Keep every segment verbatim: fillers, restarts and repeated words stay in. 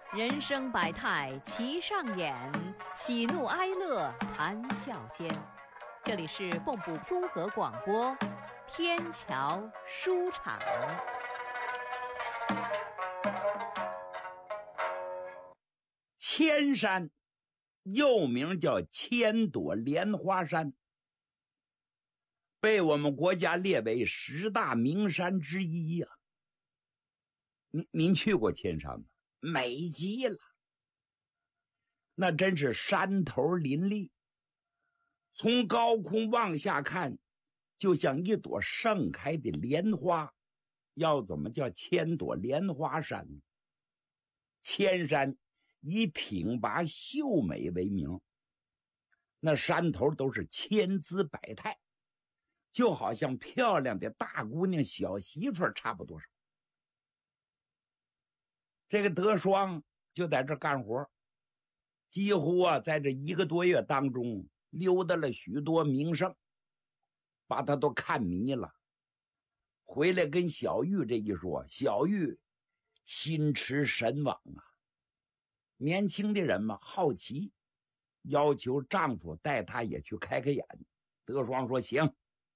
人生百态齐上演，喜怒哀乐谈笑间。这里是蚌埠综合广播，天桥书场。 千山又名叫千朵莲花山，被我们国家列为十大名山之一呀、啊。您您去过千山吗？美极了，那真是山头林立，从高空往下看，就像一朵盛开的莲花。要怎么叫千朵莲花山呢？千山以挺拔秀美为名，那山头都是千姿百态，就好像漂亮的大姑娘小媳妇差不多少。这个德双就在这干活，几乎啊在这一个多月当中溜达了许多名胜，把他都看迷了。回来跟小玉这一说，小玉心驰神往啊。年轻的人嘛，好奇，要求丈夫带她也去开开眼。德双说行，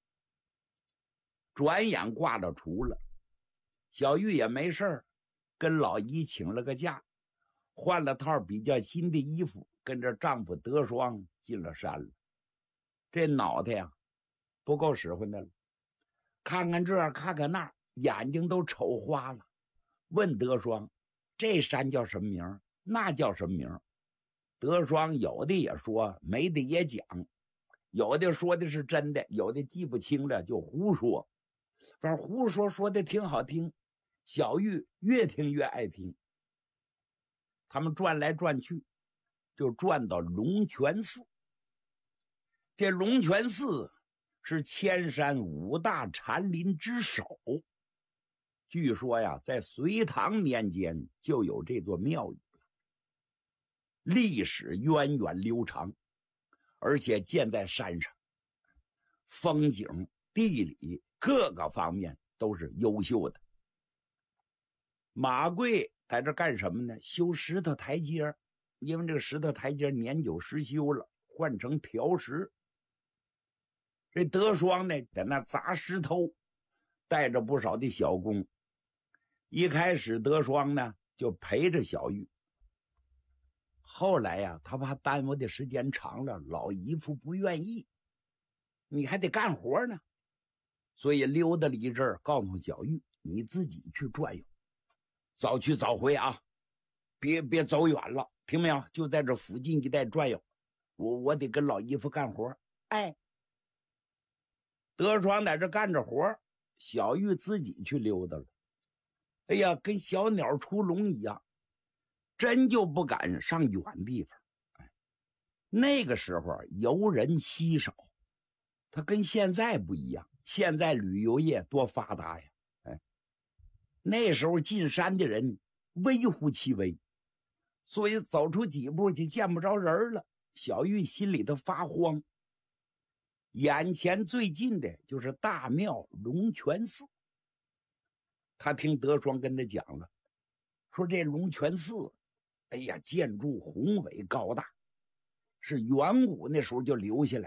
转眼挂了厨了。小玉也没事儿，跟老姨请了个假，换了套比较新的衣服，跟着丈夫德双进了山了。这脑袋呀、啊，不够使唤的了，看看这看看那，眼睛都瞅花了。问德双，这山叫什么名？那叫什么名？德双有的也说，没的也讲，有的说的是真的，有的记不清了就胡说。反正胡说说的挺好听，小玉越听越爱听。他们转来转去，就转到龙泉寺。这龙泉寺是千山五大禅林之首，据说呀，在隋唐年间就有这座庙宇了，历史源远流长，而且建在山上，风景、地理各个方面都是优秀的。马贵在这干什么呢？修石头台阶，因为这个石头台阶年久失修了，换成条石。这德双呢，在那砸石头，带着不少的小工。一开始德双呢就陪着小玉，后来呀、啊，他怕耽误的时间长了，老姨夫不愿意，你还得干活呢，所以溜达了一阵儿，告诉小玉，你自己去转悠，早去早回啊，别别走远了，听没有？就在这附近一带转悠，我我得跟老姨夫干活。哎，德双在这干着活，小玉自己去溜达了。哎呀，跟小鸟出笼一样，真就不敢上远地方。哎，那个时候游人稀少，它跟现在不一样。现在旅游业多发达呀！哎，那时候进山的人微乎其微，所以走出几步就见不着人了。小玉心里头发慌。眼前最近的就是大庙龙泉寺。他听德双跟他讲了，说这龙泉寺，哎呀，建筑宏伟高大，是远古那时候就留下来